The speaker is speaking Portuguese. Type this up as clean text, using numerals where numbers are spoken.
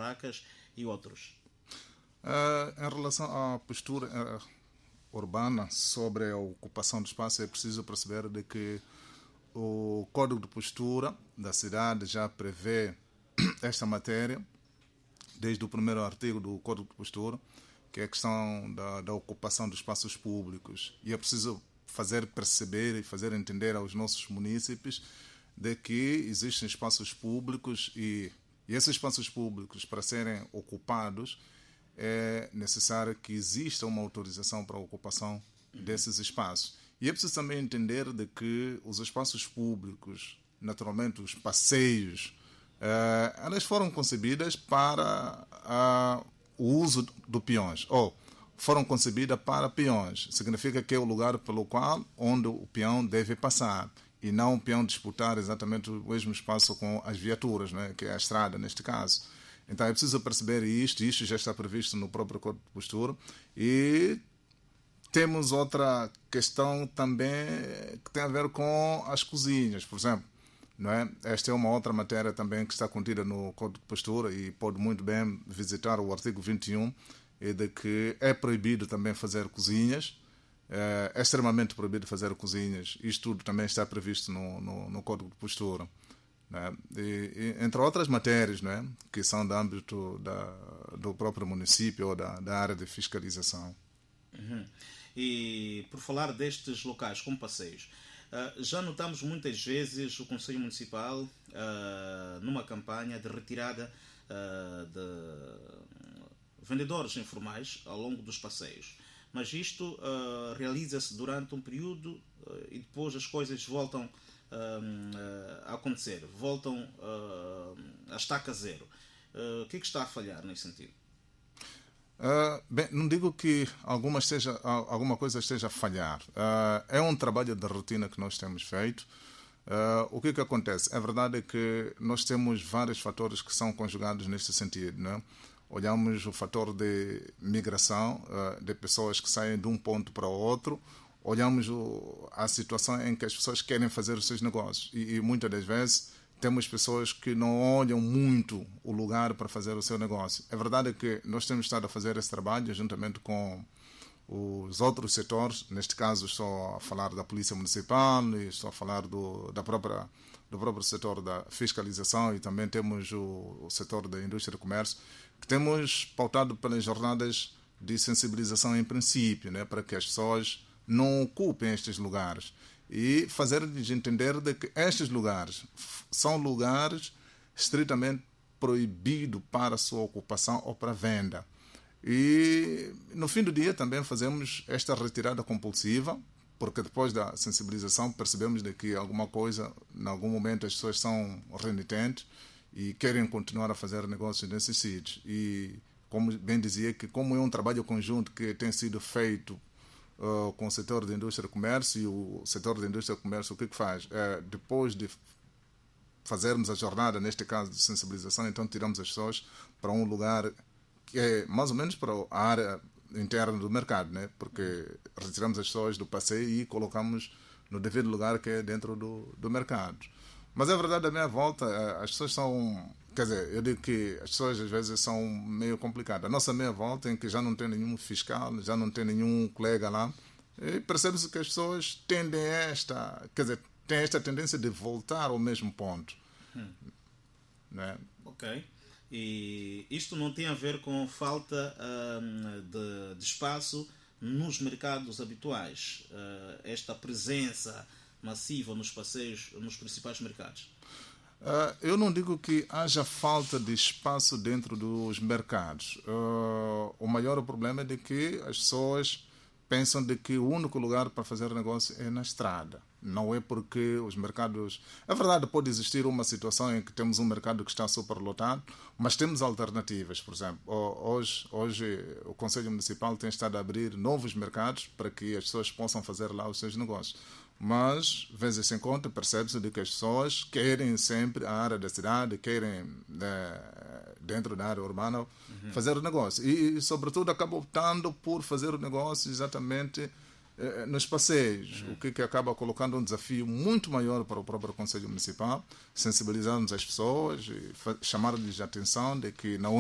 barracas e outros? Em relação à postura urbana sobre a ocupação do espaço, é preciso perceber de que o Código de Postura da cidade já prevê esta matéria desde o primeiro artigo do Código de Postura, que é a questão da ocupação dos espaços públicos. E é preciso fazer perceber e fazer entender aos nossos munícipes de que existem espaços públicos e esses espaços públicos, para serem ocupados, é necessário que exista uma autorização para a ocupação desses espaços. E é preciso também entender de que os espaços públicos, naturalmente os passeios, elas foram concebidas para o uso do peões, ou foram concebidas para peões. Significa que é o lugar pelo qual onde o peão deve passar, e não o peão disputar exatamente o mesmo espaço com as viaturas, né, que é a estrada neste caso. Então é preciso perceber isto já está previsto no próprio Código de Postura. E temos outra questão também que tem a ver com as cozinhas, por exemplo. Não é? Esta é uma outra matéria também que está contida no Código de Postura e pode muito bem visitar o artigo 21, de que é proibido também fazer cozinhas, é extremamente proibido fazer cozinhas. Isto tudo também está previsto no Código de Postura. Né? Entre outras matérias, né, que são do âmbito do próprio município ou da área de fiscalização. Uhum. E por falar destes locais como passeios, já notamos muitas vezes o Conselho Municipal numa campanha de retirada de vendedores informais ao longo dos passeios. Mas isto realiza-se durante um período e depois as coisas voltam a acontecer, voltam a estaca zero. O que é que está a falhar nesse sentido? Bem, não digo que alguma coisa esteja a falhar. É um trabalho de rotina que nós temos feito. O que acontece? É verdade que nós temos vários fatores que são conjugados neste sentido, né? Olhamos o fator de migração, de pessoas que saem de um ponto para o outro. Olhamos a situação em que as pessoas querem fazer os seus negócios. E muitas das vezes temos pessoas que não olham muito o lugar para fazer o seu negócio. É verdade que nós temos estado a fazer esse trabalho juntamente com os outros setores. Neste caso estou a falar da Polícia Municipal, e estou a falar do próprio setor da fiscalização, e também temos o setor da indústria e comércio, que temos pautado pelas jornadas de sensibilização em princípio, né, para que as pessoas não ocupem estes lugares e fazer-lhes entender de que estes lugares são lugares estritamente proibidos para a sua ocupação ou para venda. E no fim do dia também fazemos esta retirada compulsiva, porque depois da sensibilização percebemos de que alguma coisa, em algum momento as pessoas são renitentes e querem continuar a fazer negócios nesses sítios. E como bem dizia, que como é um trabalho conjunto que tem sido feito com o setor da indústria e comércio, e o setor da indústria e comércio o que faz? Depois de fazermos a jornada, neste caso de sensibilização, então tiramos as pessoas para um lugar que é mais ou menos para a área interna do mercado, né? Porque retiramos as pessoas do passeio e colocamos no devido lugar, que é dentro do mercado. Mas é verdade, à minha volta, as pessoas são... Quer dizer, eu digo que as pessoas às vezes são meio complicadas. A nossa meia volta, em que já não tem nenhum fiscal, já não tem nenhum colega lá, e percebe-se que as pessoas têm esta tendência de voltar ao mesmo ponto. Né? Ok. E isto não tem a ver com falta de espaço nos mercados habituais, esta presença massiva nos passeios, nos principais mercados? Eu não digo que haja falta de espaço dentro dos mercados. O maior problema é de que as pessoas pensam de que o único lugar para fazer negócio é na estrada. Não é porque os mercados... É verdade, pode existir uma situação em que temos um mercado que está superlotado, mas temos alternativas. Por exemplo, hoje o Conselho Municipal tem estado a abrir novos mercados para que as pessoas possam fazer lá os seus negócios. Mas, vezes em conta, percebe-se de que as pessoas querem sempre a área da cidade, querem, dentro da área urbana, fazer o negócio. E, sobretudo, acabam optando por fazer o negócio exatamente nos passeios, o que acaba colocando um desafio muito maior para o próprio Conselho Municipal, sensibilizarmos as pessoas e chamar-lhes a atenção de que não